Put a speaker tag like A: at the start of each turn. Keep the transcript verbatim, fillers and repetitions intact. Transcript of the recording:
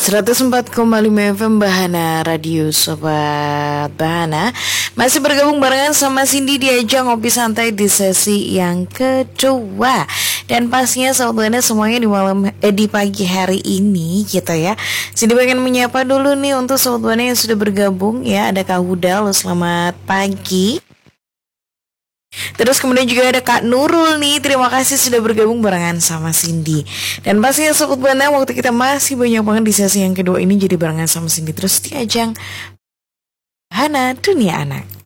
A: seratus empat koma lima F M Bahana Radio Sobat Bahana. Masih bergabung barengan sama Cindy di ajang ngopi santai di sesi yang kedua. Dan pastinya Sobat Bahana semuanya di malam eh, di pagi hari ini gitu ya. Cindy pengen menyapa dulu nih untuk Sobat Bahana yang sudah bergabung ya. Ada Kak Huda, lo selamat pagi. Terus kemudian juga ada Kak Nurul nih. Terima kasih sudah bergabung barengan sama Cindy. Dan pastinya Sobat Bahana, waktu kita masih banyak banget di sesi yang kedua ini, jadi barengan sama Cindy terus di ajang Bahana Dunia Anak.